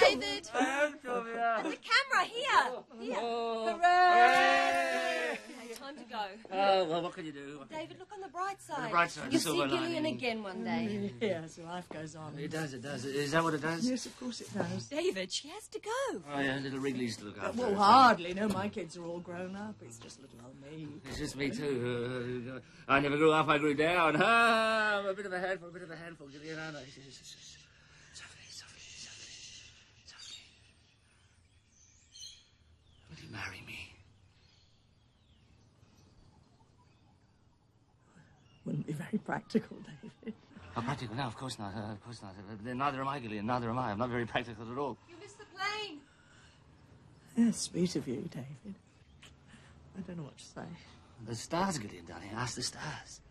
David. I am, Sylvia. And the camera, here. Here. Oh. Hooray! Okay, time to go. Oh, well, what can you do? David, look on the bright side. The bright side, You'll the see silver Gillian lining. again one day. Yes, life goes on. It does, it does. Is that what it does? Yes, of course it does. David, she has to go. Oh, yeah, little Wrigley's to look after. Well, hardly. No, my kids are all grown up. It's just little old me. It's just me, too. I never grew up, I grew down. Ah, I'm a bit of a handful, Gillian, aren't I? Softly, softly, softly, softly. Will you marry me? Wouldn't be very practical, David. Oh, practical? No, of course not. Of course not. Neither am I, Gillian. Neither am I. I'm not very practical at all. You missed the plane. Yes, sweet of you, David. I don't know what to say. The stars, Gillian, darling. Ask the stars.